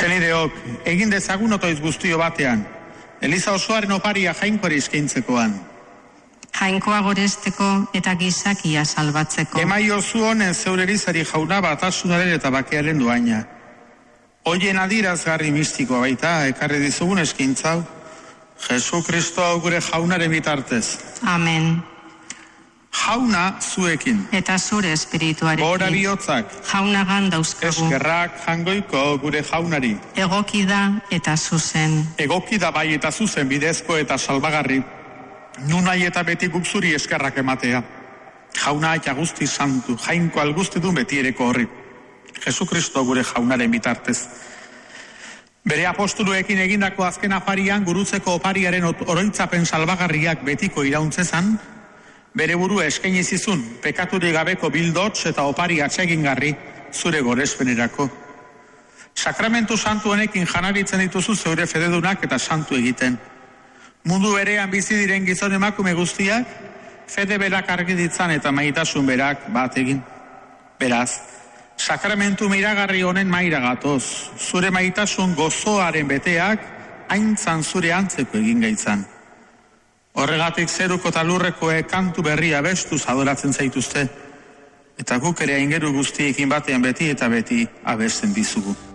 Zenideok, egin dezagun otoiz guztio batean, Eliza osoaren oparia Jainkoari eskaintzekoan. Jainkoa goresteko eta gizakia salbatzeko. Emaio zu honen zeure Elizari Jauna batasunaren eta bakearen duaina. Hoien adirazgarri mistikoa baita, ekarri dizugun eskaintzau, Jesu Kristo gure Jaunaren bitartez. Amen. Jauna zuekin. Eta zure espirituarekin. Gora bihotzak. Jaunagan dauzkagu. Eskerrak jangoiko gure Jaunari. Egoki da eta zuzen. Egoki da bai eta zuzen bidezko eta salbagarri. Nunai eta beti guk zuri eskerrak ematea. Jauna eta guzti santu, Jainko alguzti duen beti ereko horri. Jesu Kristo gure Jaunaren bitartez. Bere apostoluekin egindako azken afarian gurutzeko opariaren oroitzapen salbagarriak betiko irauntzezan, bere burua eskaini zizun, pekaturik gabeko bildots eta opari atsegingarri zure gorespenerako. Sakramentu santu honekin janaritzen dituzu zeure fededunak eta santu egiten. Mundu berean bizi diren gizon emakume guztiak, fede berak argi ditzan eta maitasun berak bat egin. Beraz, sakramentu miragarri honen maira gatoz, zure maitasun gozoaren beteak, aintzan zure antzeko egin gaitzan. Horregatik zeruko eta lurrekoek kantu berria abestuz adoratzen zaituzte, eta guk ere aingeru guztiekin batean beti eta beti abesten dizugu.